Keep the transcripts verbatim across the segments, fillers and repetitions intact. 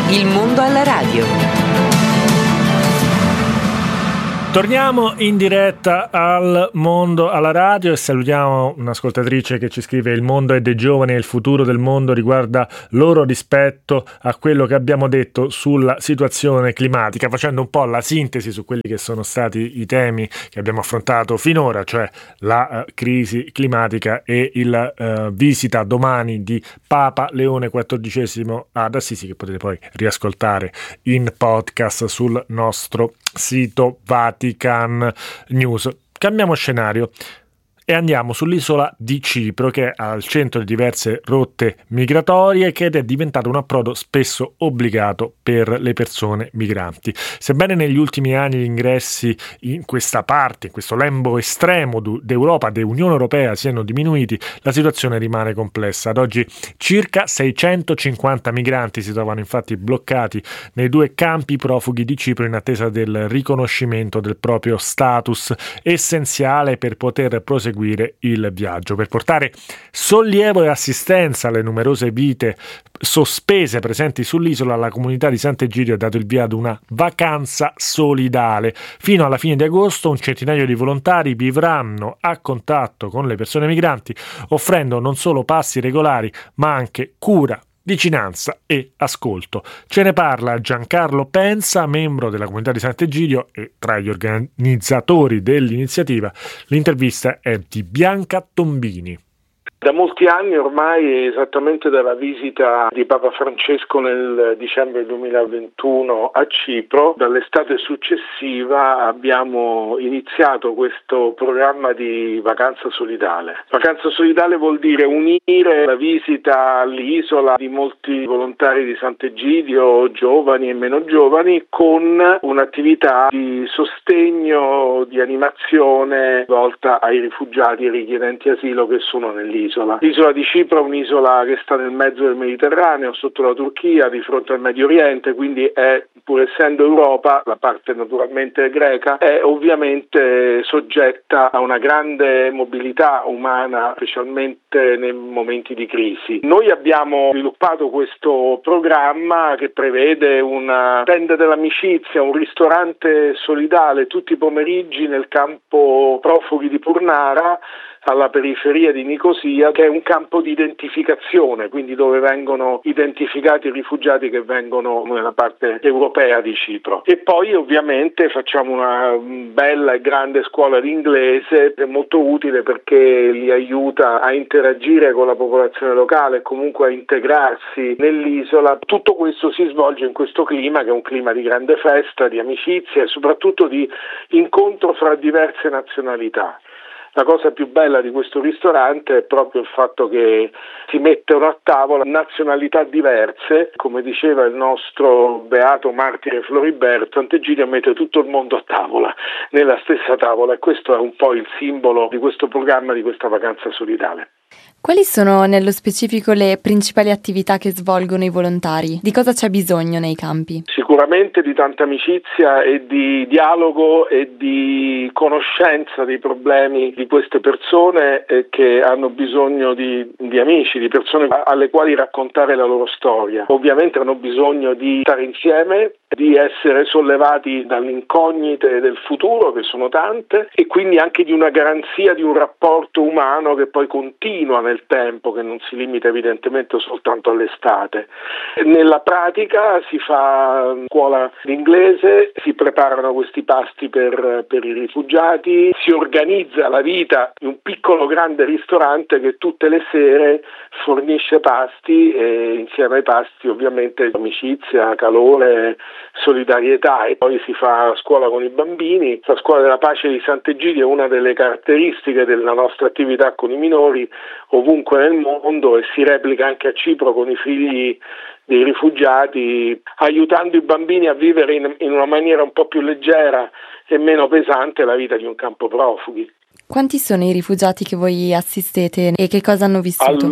Il mondo alla radio. Torniamo in diretta al mondo alla radio e salutiamo un'ascoltatrice che ci scrive: il mondo è dei giovani e il futuro del mondo riguarda loro rispetto a quello che abbiamo detto sulla situazione climatica, facendo un po' la sintesi su quelli che sono stati i temi che abbiamo affrontato finora, cioè la uh, crisi climatica e il uh, visita domani di Papa Leone quattordicesimo ad Assisi, che potete poi riascoltare in podcast sul nostro sito Vatican News. Cambiamo scenario e andiamo sull'isola di Cipro, che è al centro di diverse rotte migratorie ed è diventato un approdo spesso obbligato per le persone migranti. Sebbene negli ultimi anni gli ingressi in questa parte, in questo lembo estremo d'Europa, dell'Unione Europea, siano diminuiti, la situazione rimane complessa. Ad oggi circa seicentocinquanta migranti si trovano infatti bloccati nei due campi profughi di Cipro in attesa del riconoscimento del proprio status, essenziale per poter proseguire il viaggio. Per portare sollievo e assistenza alle numerose vite sospese presenti sull'isola, la comunità di Sant'Egidio ha dato il via ad una vacanza solidale. Fino alla fine di agosto un centinaio di volontari vivranno a contatto con le persone migranti, offrendo non solo passi regolari ma anche cura, vicinanza e ascolto. Ce ne parla Giancarlo Pensa, membro della comunità di Sant'Egidio e tra gli organizzatori dell'iniziativa. L'intervista è di Bianca Tombini. Da molti anni ormai, esattamente dalla visita di Papa Francesco nel dicembre duemilaventuno a Cipro, dall'estate successiva abbiamo iniziato questo programma di vacanza solidale. Vacanza solidale vuol dire unire la visita all'isola di molti volontari di Sant'Egidio, giovani e meno giovani, con un'attività di sostegno, di animazione volta ai rifugiati e richiedenti asilo che sono nell'isola. L'isola di Cipro è un'isola che sta nel mezzo del Mediterraneo, sotto la Turchia, di fronte al Medio Oriente, quindi è, pur essendo Europa, la parte naturalmente greca, è ovviamente soggetta a una grande mobilità umana, specialmente nei momenti di crisi. Noi abbiamo sviluppato questo programma che prevede una tenda dell'amicizia, un ristorante solidale tutti i pomeriggi nel campo profughi di Purnara, alla periferia di Nicosia, che è un campo di identificazione, quindi dove vengono identificati i rifugiati che vengono nella parte europea di Cipro. E poi ovviamente facciamo una bella e grande scuola di inglese, è molto utile perché li aiuta a interagire con la popolazione locale e comunque a integrarsi nell'isola. Tutto questo si svolge in questo clima, che è un clima di grande festa, di amicizia e soprattutto di incontro fra diverse nazionalità. La cosa più bella di questo ristorante è proprio il fatto che si mettono a tavola nazionalità diverse, come diceva il nostro beato martire Floriberto, Sant'Egidio mette tutto il mondo a tavola, nella stessa tavola, e questo è un po' il simbolo di questo programma, di questa vacanza solidale. Quali sono nello specifico le principali attività che svolgono i volontari? Di cosa c'è bisogno nei campi? Sicuramente di tanta amicizia e di dialogo e di conoscenza dei problemi di queste persone eh, che hanno bisogno di, di amici, di persone alle quali raccontare la loro storia. Ovviamente hanno bisogno di stare insieme, di essere sollevati dalle incognite del futuro, che sono tante, e quindi anche di una garanzia di un rapporto umano che poi continua nel tempo, che non si limita evidentemente soltanto all'estate. Nella pratica si fa scuola d'inglese, si preparano questi pasti per, per i rifugiati, si organizza la vita di un piccolo grande ristorante che tutte le sere fornisce pasti e insieme ai pasti ovviamente amicizia, calore, solidarietà, e poi si fa scuola con i bambini. La scuola della pace di Sant'Egidio è una delle caratteristiche della nostra attività con i minori ovunque nel mondo e si replica anche a Cipro con i figli dei rifugiati, aiutando i bambini a vivere in, in una maniera un po' più leggera e meno pesante la vita di un campo profughi. Quanti sono i rifugiati che voi assistete e che cosa hanno vissuto? Al, nel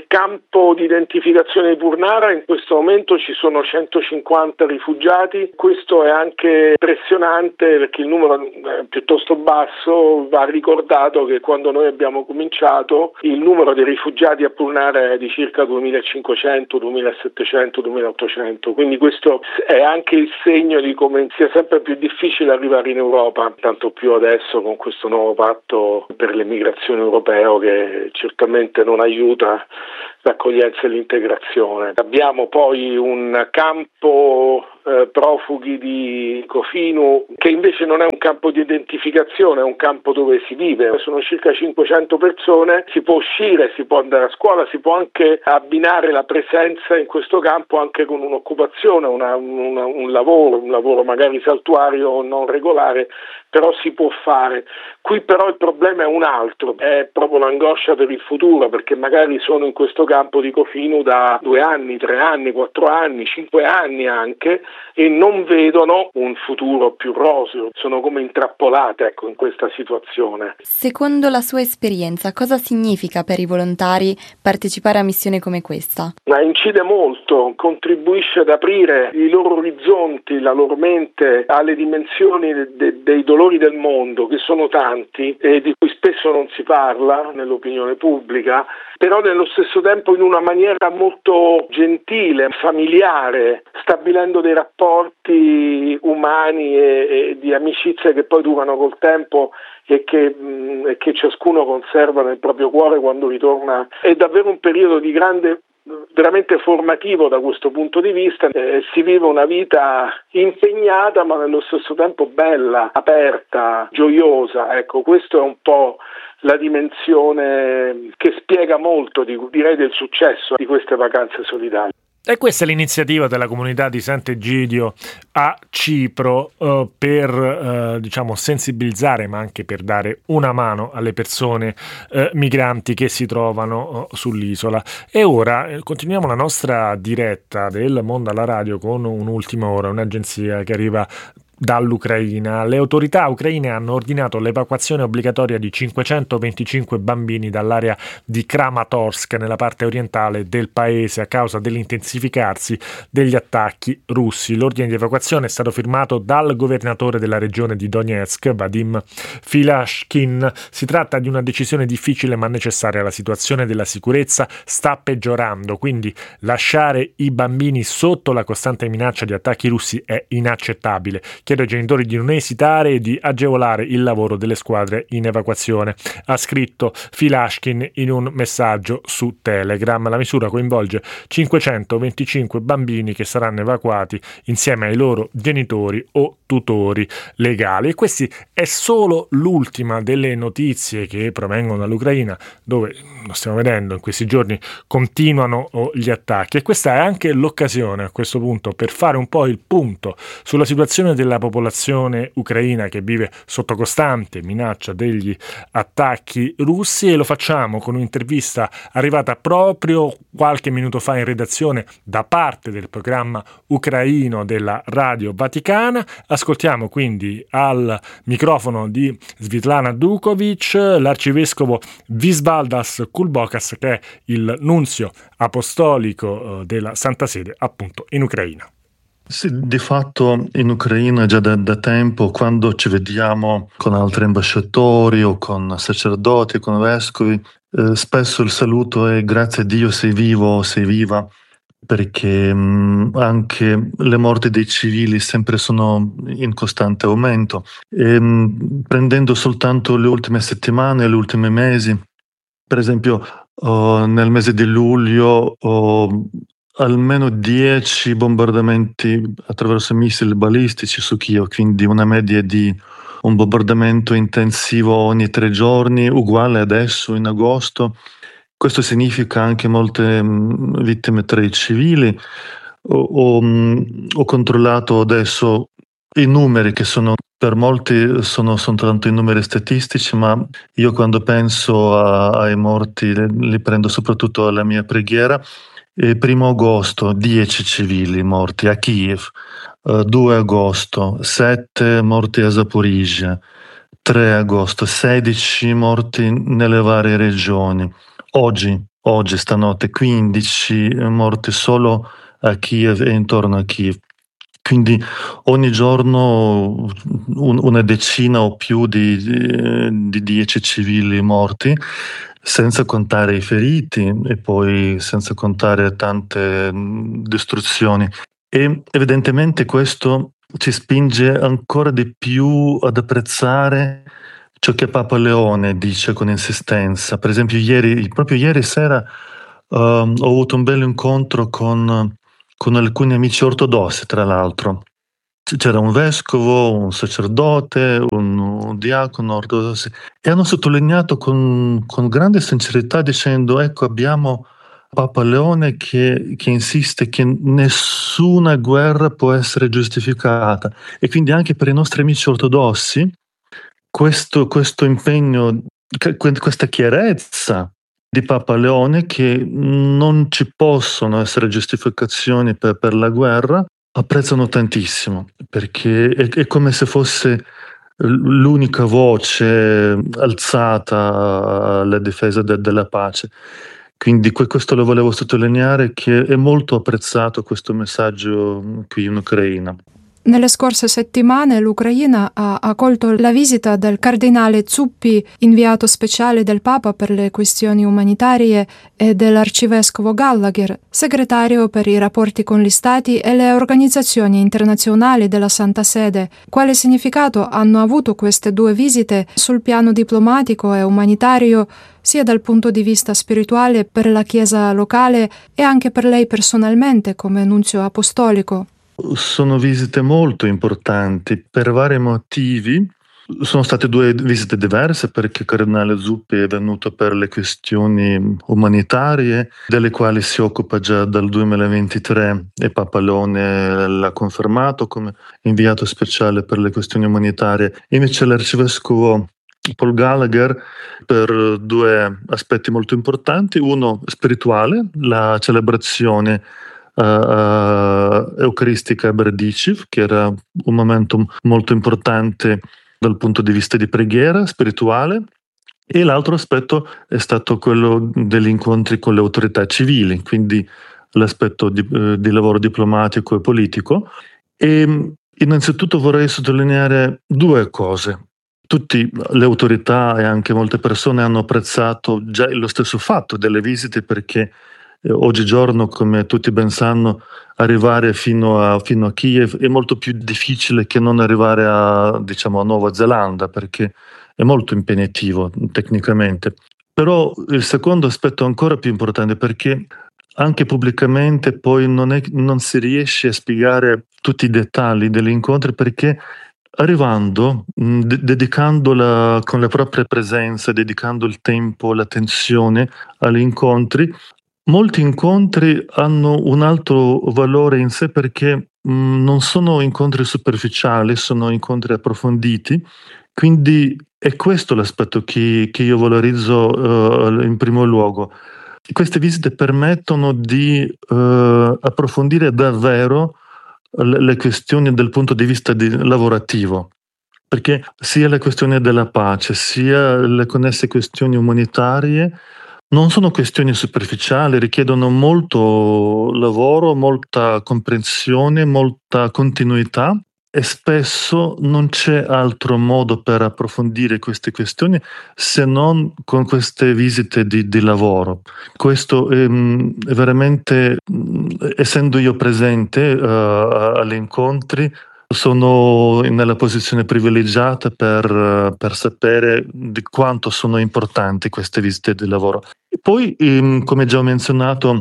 campo di identificazione di Purnara in questo momento ci sono centocinquanta rifugiati. Questo è anche impressionante perché il numero è piuttosto basso. Va ricordato che quando noi abbiamo cominciato il numero dei rifugiati a Purnara è di circa duemilacinquecento, duemilasettecento, duemilaottocento, quindi questo è anche il segno di come sia sempre più difficile arrivare in Europa, tanto più adesso con questo nuovo patto per l'immigrazione europeo che certamente non aiuta l'accoglienza e l'integrazione. Abbiamo poi un campo eh, profughi di Cofinu che invece non è un campo di identificazione, è un campo dove si vive. Sono circa cinquecento persone, si può uscire, si può andare a scuola, si può anche abbinare la presenza in questo campo anche con un'occupazione, una, una, un lavoro, un lavoro magari saltuario o non regolare, però si può fare. Qui però il problema è un altro, è proprio l'angoscia per il futuro, perché magari sono in questo campo di Cofinu da due anni, tre anni, quattro anni, cinque anni anche, e non vedono un futuro più roseo, sono come intrappolate, ecco, in questa situazione. Secondo la sua esperienza, cosa significa per i volontari partecipare a missioni come questa? Ma incide molto, contribuisce ad aprire i loro orizzonti, la loro mente alle dimensioni de- de- dei dolori del mondo, che sono tanti e di cui spesso non si parla nell'opinione pubblica, però nello stesso tempo in una maniera molto gentile, familiare, stabilendo dei rapporti umani e, e di amicizia che poi durano col tempo e che, mh, e che ciascuno conserva nel proprio cuore quando ritorna. È davvero un periodo di grande, veramente formativo da questo punto di vista. Eh, si vive una vita impegnata ma nello stesso tempo bella, aperta, gioiosa. Ecco, questo è un po' la dimensione che spiega molto, di, direi, del successo di queste vacanze solidali. E questa è l'iniziativa della comunità di Sant'Egidio a Cipro eh, per eh, diciamo sensibilizzare, ma anche per dare una mano alle persone eh, migranti che si trovano eh, sull'isola. E ora eh, continuiamo la nostra diretta del Mondo alla Radio con un'ultima ora, un'agenzia che arriva dall'Ucraina. Le autorità ucraine hanno ordinato l'evacuazione obbligatoria di cinquecentoventicinque bambini dall'area di Kramatorsk nella parte orientale del paese a causa dell'intensificarsi degli attacchi russi. L'ordine di evacuazione è stato firmato dal governatore della regione di Donetsk, Vadim Filashkin. Si tratta di una decisione difficile ma necessaria. La situazione della sicurezza sta peggiorando, quindi lasciare i bambini sotto la costante minaccia di attacchi russi è inaccettabile. Chiedo ai genitori di non esitare e di agevolare il lavoro delle squadre in evacuazione, ha scritto Filashkin in un messaggio su Telegram. La misura coinvolge cinquecentoventicinque bambini che saranno evacuati insieme ai loro genitori o tutori legali. E questa è solo l'ultima delle notizie che provengono dall'Ucraina, dove, lo stiamo vedendo in questi giorni, continuano gli attacchi. E questa è anche l'occasione a questo punto per fare un po' il punto sulla situazione della popolazione ucraina che vive sotto costante minaccia degli attacchi russi, e lo facciamo con un'intervista arrivata proprio qualche minuto fa in redazione da parte del programma ucraino della Radio Vaticana. Ascoltiamo quindi al microfono di Svitlana Dukovic l'arcivescovo Visvaldas Kulbokas, che è il nunzio apostolico della Santa Sede appunto in Ucraina. Sì, di fatto in Ucraina già da, da tempo, quando ci vediamo con altri ambasciatori o con sacerdoti, con vescovi, eh, spesso il saluto è grazie a Dio sei vivo, sei viva, perché mh, anche le morti dei civili sempre sono in costante aumento. E, mh, prendendo soltanto le ultime settimane, gli ultimi mesi, per esempio oh, nel mese di luglio oh, almeno dieci bombardamenti attraverso missili balistici su Kiev, quindi una media di un bombardamento intensivo ogni tre giorni, uguale adesso in agosto. Questo significa anche molte mh, vittime tra i civili. Ho, ho, mh, ho controllato adesso i numeri che sono, per molti sono soltanto i numeri statistici, ma io quando penso a, ai morti li, li prendo soprattutto alla mia preghiera. E primo agosto dieci civili morti a Kiev, uh, due agosto sette morti a Zaporizhia, tre agosto sedici morti nelle varie regioni. Oggi, oggi, stanotte, quindici morti solo a Kiev e intorno a Kiev. Quindi ogni giorno un, una decina o più di, di dieci civili morti, senza contare i feriti e poi senza contare tante distruzioni. E evidentemente questo ci spinge ancora di più ad apprezzare ciò che Papa Leone dice con insistenza. Per esempio ieri, proprio ieri sera uh, ho avuto un bel incontro con, con alcuni amici ortodossi, tra l'altro. C'era un vescovo, un sacerdote, un, un diacono ortodosso e hanno sottolineato con, con grande sincerità dicendo: ecco, abbiamo Papa Leone che, che insiste che nessuna guerra può essere giustificata, e quindi anche per i nostri amici ortodossi questo, questo impegno, questa chiarezza di Papa Leone che non ci possono essere giustificazioni per, per la guerra, apprezzano tantissimo, perché è, è come se fosse l'unica voce alzata alla difesa de, della pace. Quindi questo lo volevo sottolineare, che è molto apprezzato questo messaggio qui in Ucraina. Nelle scorse settimane l'Ucraina ha accolto la visita del cardinale Zuppi, inviato speciale del Papa per le questioni umanitarie, e dell'arcivescovo Gallagher, segretario per i rapporti con gli Stati e le organizzazioni internazionali della Santa Sede. Quale significato hanno avuto queste due visite sul piano diplomatico e umanitario, sia dal punto di vista spirituale per la Chiesa locale e anche per lei personalmente come nunzio apostolico? Sono visite molto importanti per vari motivi. Sono state due visite diverse, perché il cardinale Zuppi è venuto per le questioni umanitarie, delle quali si occupa già dal duemilaventitré, e Papa Leone l'ha confermato come inviato speciale per le questioni umanitarie. Invece l'arcivescovo Paul Gallagher per due aspetti molto importanti: uno spirituale, la celebrazione Uh, uh, eucaristica a Berdichev, che era un momento molto importante dal punto di vista di preghiera spirituale, e l'altro aspetto è stato quello degli incontri con le autorità civili, quindi l'aspetto di, uh, di lavoro diplomatico e politico. E innanzitutto vorrei sottolineare due cose. Tutte le autorità e anche molte persone hanno apprezzato già lo stesso fatto delle visite, perché oggigiorno, come tutti ben sanno, arrivare fino a, fino a Kiev è molto più difficile che non arrivare a, diciamo, a Nuova Zelanda, perché è molto impegnativo tecnicamente. Però il secondo aspetto è ancora più importante, perché anche pubblicamente poi non, è, non si riesce a spiegare tutti i dettagli degli incontri, perché arrivando, de- dedicandola con la propria presenza, dedicando il tempo, l'attenzione agli incontri, molti incontri hanno un altro valore in sé, perché mh, non sono incontri superficiali, sono incontri approfonditi. Quindi è questo l'aspetto che, che io valorizzo uh, in primo luogo. Queste visite permettono di uh, approfondire davvero le, le questioni dal punto di vista di, lavorativo, perché sia la questione della pace, sia le connesse questioni umanitarie non sono questioni superficiali, richiedono molto lavoro, molta comprensione, molta continuità, e spesso non c'è altro modo per approfondire queste questioni se non con queste visite di, di lavoro. Questo è, è veramente, essendo io presente uh, agli incontri, sono nella posizione privilegiata per, per sapere di quanto sono importanti queste visite di lavoro. E poi, ehm, come già ho menzionato,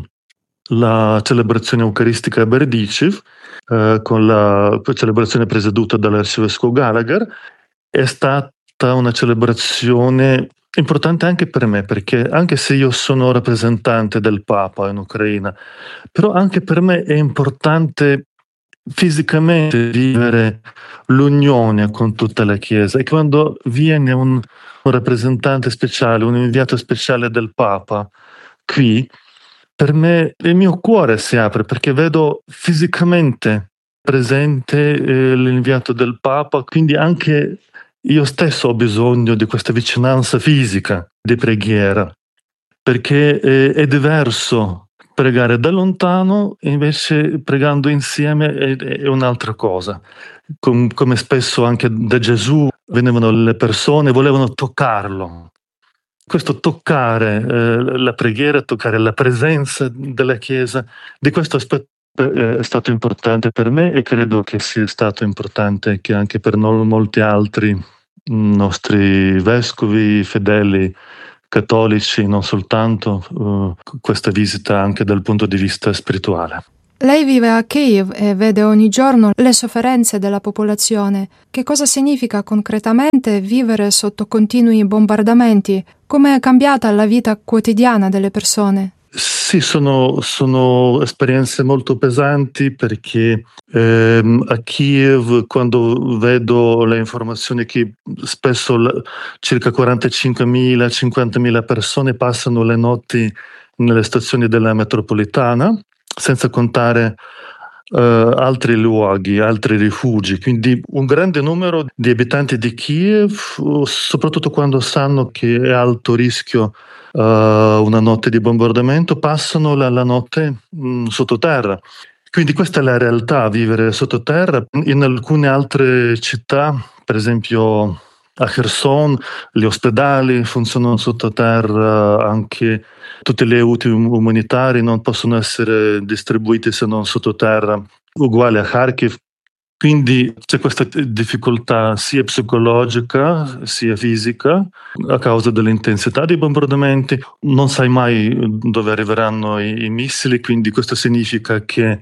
la celebrazione eucaristica a Berdichev, eh, con la celebrazione presieduta dall'arcivescovo Gallagher, è stata una celebrazione importante anche per me, perché anche se io sono rappresentante del Papa in Ucraina, però anche per me è importante fisicamente vivere l'unione con tutta la Chiesa. E quando viene un, un rappresentante speciale, un inviato speciale del Papa qui, per me il mio cuore si apre, perché vedo fisicamente presente eh, l'inviato del Papa, quindi anche io stesso ho bisogno di questa vicinanza fisica di preghiera. perché è, è diverso pregare da lontano, invece pregando insieme è, è un'altra cosa. Com, come spesso anche da Gesù venivano le persone, volevano toccarlo. Questo toccare eh, la preghiera, toccare la presenza della Chiesa, di questo aspetto è stato importante per me e credo che sia stato importante che anche per noi, molti altri nostri vescovi, fedeli, cattolici, non soltanto, uh, questa visita anche dal punto di vista spirituale. Lei vive a Kiev e vede ogni giorno le sofferenze della popolazione. Che cosa significa concretamente vivere sotto continui bombardamenti? Come è cambiata la vita quotidiana delle persone? Sì, sono, sono esperienze molto pesanti perché ehm, a Kiev, quando vedo le informazioni che spesso la, circa quarantacinquemila cinquantamila persone passano le notti nelle stazioni della metropolitana, senza contare uh, altri luoghi, altri rifugi. Quindi un grande numero di abitanti di Kiev, soprattutto quando sanno che è alto rischio uh, una notte di bombardamento, passano la, la notte mh, sottoterra. Quindi questa è la realtà, vivere sottoterra. In alcune altre città, per esempio a Kherson, gli ospedali funzionano sottoterra, anche tutti gli aiuti umanitari non possono essere distribuiti se non sottoterra, uguale a Kharkiv. Quindi c'è questa difficoltà sia psicologica sia fisica a causa dell'intensità dei bombardamenti. Non sai mai dove arriveranno i, i missili, quindi questo significa che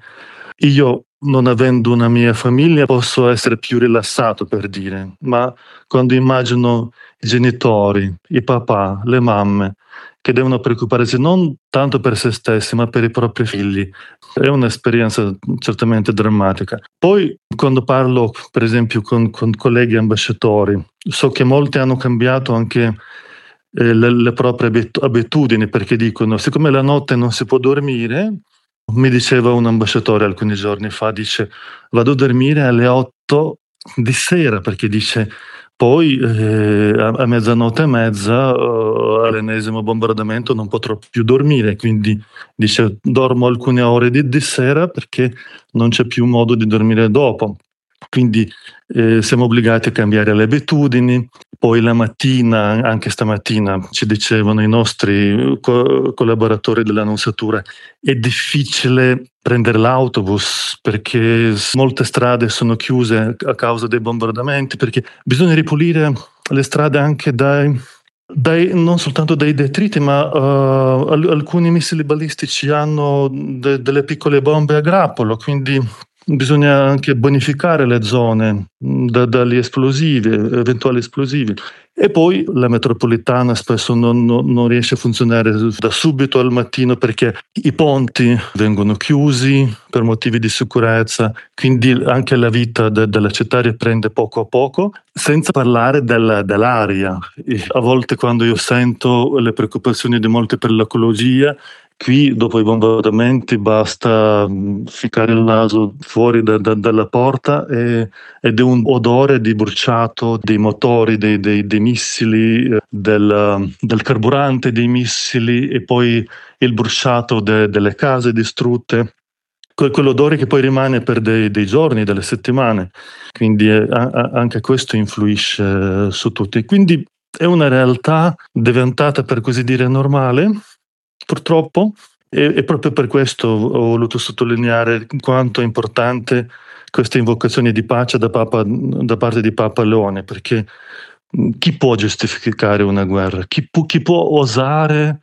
io, non avendo una mia famiglia, posso essere più rilassato, per dire, ma quando immagino i genitori, i papà, le mamme, che devono preoccuparsi non tanto per se stessi, ma per i propri figli, è un'esperienza certamente drammatica. Poi, quando parlo, per esempio, con, con colleghi ambasciatori, so che molti hanno cambiato anche eh, le, le proprie abitudini, perché dicono, siccome la notte non si può dormire, mi diceva un ambasciatore alcuni giorni fa, dice, vado a dormire alle otto di sera, perché dice, poi eh, a, a mezzanotte e mezza uh, all'ennesimo bombardamento non potrò più dormire, quindi dice, dormo alcune ore di, di sera perché non c'è più modo di dormire dopo. Quindi eh, siamo obbligati a cambiare le abitudini. Poi la mattina, anche stamattina, ci dicevano i nostri co- collaboratori dell'annunziatura, è difficile prendere l'autobus perché molte strade sono chiuse a causa dei bombardamenti, perché bisogna ripulire le strade anche dai, dai non soltanto dai detriti, ma uh, alcuni missili balistici hanno de- delle piccole bombe a grappolo, quindi bisogna anche bonificare le zone da, dagli esplosivi, eventuali esplosivi. E poi la metropolitana spesso non, non, non riesce a funzionare da subito al mattino perché i ponti vengono chiusi per motivi di sicurezza, quindi anche la vita de, della città riprende poco a poco, senza parlare della, dell'aria. E a volte quando io sento le preoccupazioni di molti per l'ecologia, qui dopo i bombardamenti basta ficcare il naso fuori da, da, dalla porta e, ed è un odore di bruciato dei motori, dei, dei, dei missili, del, del carburante dei missili e poi il bruciato de, delle case distrutte. Quell'odore che poi rimane per dei, dei giorni, delle settimane. Quindi eh, anche questo influisce su tutti. Quindi è una realtà diventata, per così dire, normale, purtroppo, e, e proprio per questo ho voluto sottolineare quanto è importante questa invocazione di pace da, Papa, da parte di Papa Leone, perché chi può giustificare una guerra? Chi, pu- chi può osare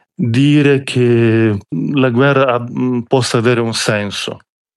dire che la guerra ha, possa avere un senso?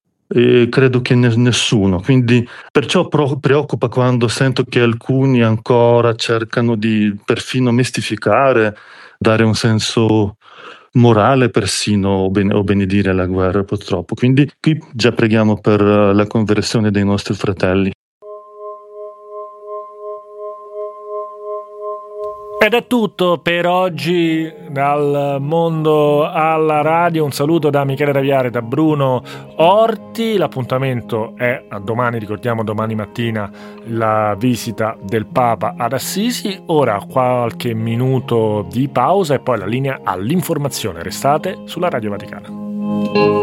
E credo che ne- nessuno. Quindi perciò pro- preoccupa quando sento che alcuni ancora cercano di perfino mistificare, dare un senso morale persino o, ben- o benedire la guerra, purtroppo. Quindi qui già preghiamo per la conversione dei nostri fratelli. Ed è tutto per oggi dal mondo alla radio. Un saluto da Michele Raviare, da Bruno Orti. L'appuntamento è a domani, ricordiamo domani mattina la visita del Papa ad Assisi. Ora qualche minuto di pausa e poi la linea all'informazione. Restate sulla Radio Vaticana.